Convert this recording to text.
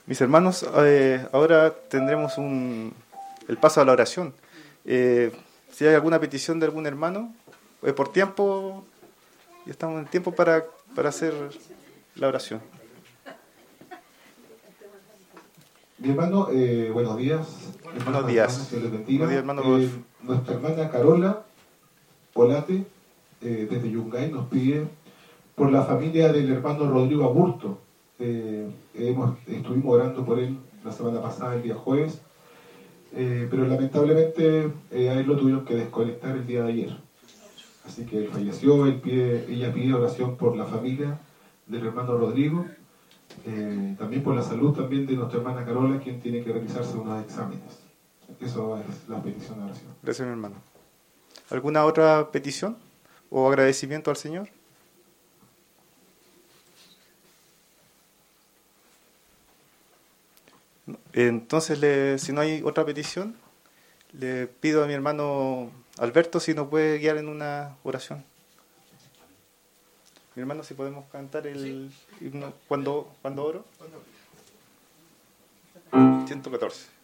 Mis hermanos, ahora tendremos el paso a la oración. Si hay alguna petición de algún hermano, por tiempo, ya estamos en tiempo para hacer la oración. Mi hermano, buenos días. Buenos días. Dios les bendiga. Buenos días, hermano. Nuestra hermana Carola Polate, desde Yungay, nos pide por la familia del hermano Rodrigo Aburto. Estuvimos orando por él la semana pasada, el día jueves, pero lamentablemente a él lo tuvieron que desconectar el día de ayer. Así que él falleció. Ella pide oración por la familia del hermano Rodrigo, también por la salud también de nuestra hermana Carola, quien tiene que realizarse unos exámenes. Eso es la petición de oración. Gracias, mi hermano. ¿Alguna otra petición o agradecimiento al Señor? Entonces, si no hay otra petición, le pido a mi hermano Alberto si nos puede guiar en una oración. Mi hermano, si podemos cantar el himno cuando oro. 114.